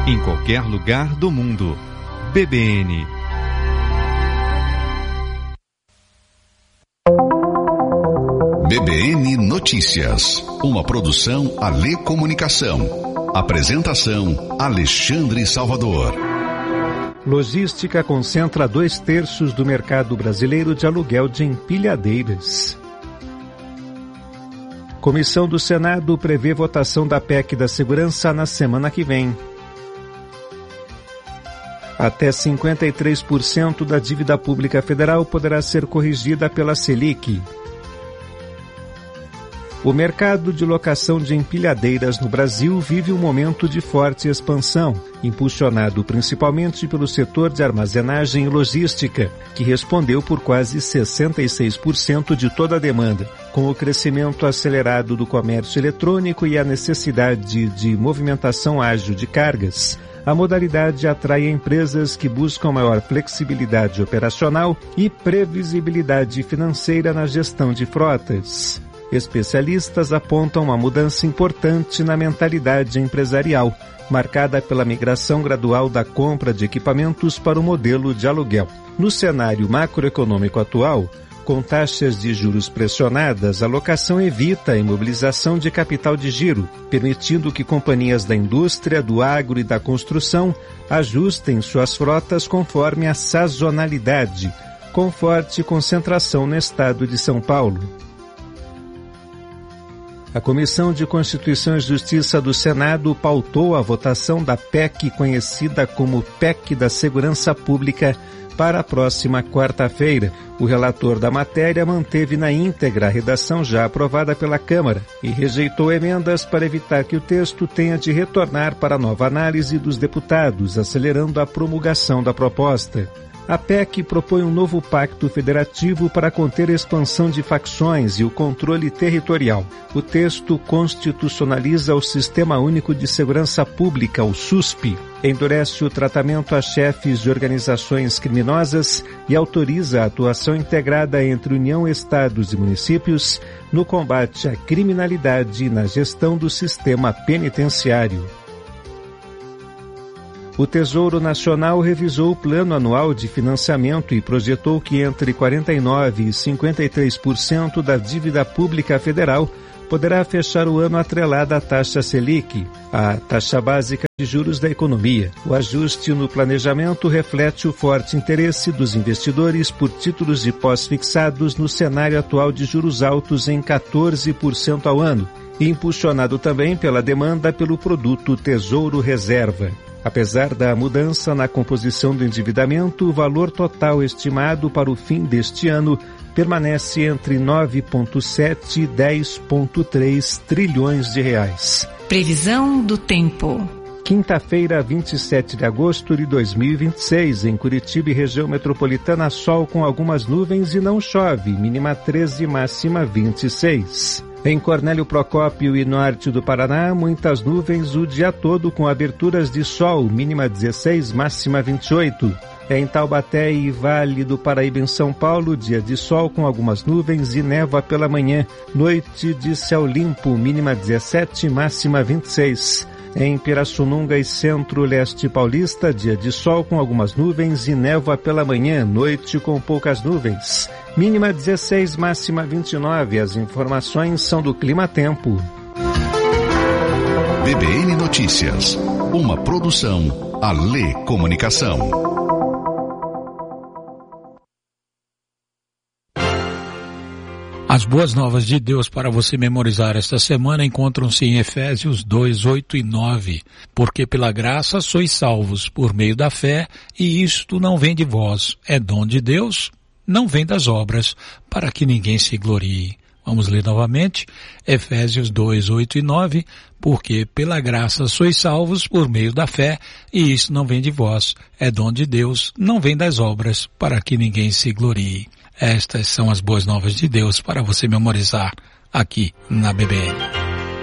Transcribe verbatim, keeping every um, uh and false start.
em qualquer lugar do mundo. B B N. B B N Notícias, uma produção Alê Comunicação. Apresentação Alexandre Salvador. Logística concentra dois terços do mercado brasileiro de aluguel de empilhadeiras. Comissão do Senado prevê votação da P E C da Segurança na semana que vem. Até cinquenta e três por cento da dívida pública federal poderá ser corrigida pela Selic. O mercado de locação de empilhadeiras no Brasil vive um momento de forte expansão, impulsionado principalmente pelo setor de armazenagem e logística, que respondeu por quase sessenta e seis por cento de toda a demanda. Com o crescimento acelerado do comércio eletrônico e a necessidade de movimentação ágil de cargas, a modalidade atrai empresas que buscam maior flexibilidade operacional e previsibilidade financeira na gestão de frotas. Especialistas apontam uma mudança importante na mentalidade empresarial, marcada pela migração gradual da compra de equipamentos para o modelo de aluguel. No cenário macroeconômico atual, com taxas de juros pressionadas, a locação evita a imobilização de capital de giro, permitindo que companhias da indústria, do agro e da construção ajustem suas frotas conforme a sazonalidade, com forte concentração no estado de São Paulo. A Comissão de Constituição e Justiça do Senado pautou a votação da P E C conhecida como P E C da Segurança Pública para a próxima quarta-feira. O relator da matéria manteve na íntegra a redação já aprovada pela Câmara e rejeitou emendas para evitar que o texto tenha de retornar para nova análise dos deputados, acelerando a promulgação da proposta. A P E C propõe um novo pacto federativo para conter a expansão de facções e o controle territorial. O texto constitucionaliza o Sistema Único de Segurança Pública, o SUSP, endurece o tratamento a chefes de organizações criminosas e autoriza a atuação integrada entre União, Estados e municípios no combate à criminalidade e na gestão do sistema penitenciário. O Tesouro Nacional revisou o Plano Anual de Financiamento e projetou que entre quarenta e nove por cento e cinquenta e três por cento da dívida pública federal poderá fechar o ano atrelada à taxa Selic, a taxa básica de juros da economia. O ajuste no planejamento reflete o forte interesse dos investidores por títulos de pós-fixados no cenário atual de juros altos em quatorze por cento ao ano, e impulsionado também pela demanda pelo produto Tesouro Reserva. Apesar da mudança na composição do endividamento, o valor total estimado para o fim deste ano permanece entre nove vírgula sete e dez vírgula três trilhões de reais. Previsão do tempo. Quinta-feira, vinte e sete de agosto de dois mil e vinte e seis, em Curitiba e região metropolitana, sol com algumas nuvens e não chove, mínima treze, máxima vinte e seis. Em Cornélio Procópio e norte do Paraná, muitas nuvens o dia todo com aberturas de sol, mínima dezesseis, máxima vinte e oito. Em Taubaté e Vale do Paraíba em São Paulo, dia de sol com algumas nuvens e névoa pela manhã, noite de céu limpo, mínima dezessete, máxima vinte e seis. Em Pirassununga e Centro-Leste Paulista, dia de sol com algumas nuvens e névoa pela manhã, noite com poucas nuvens. Mínima dezesseis, máxima vinte e nove. As informações são do Clima Tempo. B B N Notícias, uma produção Alê Comunicação. As boas novas de Deus para você memorizar esta semana encontram-se em Efésios dois, oito e nove. Porque pela graça sois salvos por meio da fé, e isto não vem de vós, é dom de Deus, não vem das obras, para que ninguém se glorie. Vamos ler novamente, Efésios dois, oito e nove. Porque pela graça sois salvos por meio da fé, e isso não vem de vós, é dom de Deus, não vem das obras, para que ninguém se glorie. Estas são as boas novas de Deus para você memorizar aqui na B B N.